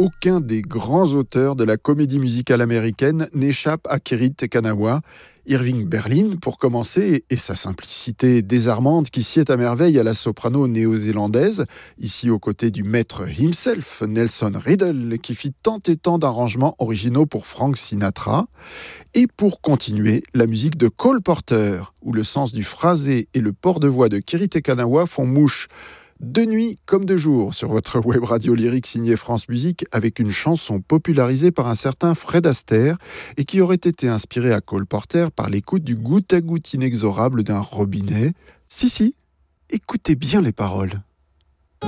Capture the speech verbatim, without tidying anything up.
aucun des grands auteurs de la comédie musicale américaine n'échappe à Kiri Te Kanawa. Irving Berlin, pour commencer, et sa simplicité désarmante qui sied à merveille à la soprano néo-zélandaise, ici aux côtés du maître himself, Nelson Riddle, qui fit tant et tant d'arrangements originaux pour Frank Sinatra. Et pour continuer, la musique de Cole Porter, où le sens du phrasé et le port de voix de Kiri Te Kanawa font mouche. De nuit comme de jour sur votre web radio lyrique signée France Musique avec une chanson popularisée par un certain Fred Astaire et qui aurait été inspirée à Cole Porter par l'écoute du goutte à goutte inexorable d'un robinet. Si, si, écoutez bien les paroles.